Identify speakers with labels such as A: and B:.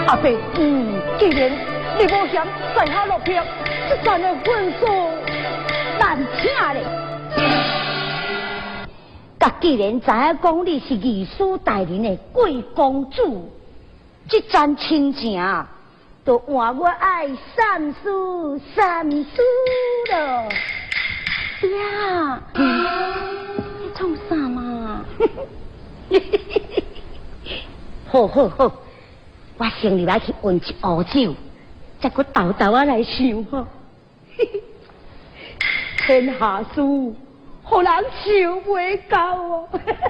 A: 阿伯，既然你无嫌在下落魄，这阵的分数难请咧。甲既然知影讲你是御史大人的贵公主，这阵亲情都换我爱三思了。呀，你创啥嘛？好，我先入来去温一壶酒，再搁豆豆来想哈。天下事，互人想袂到哦。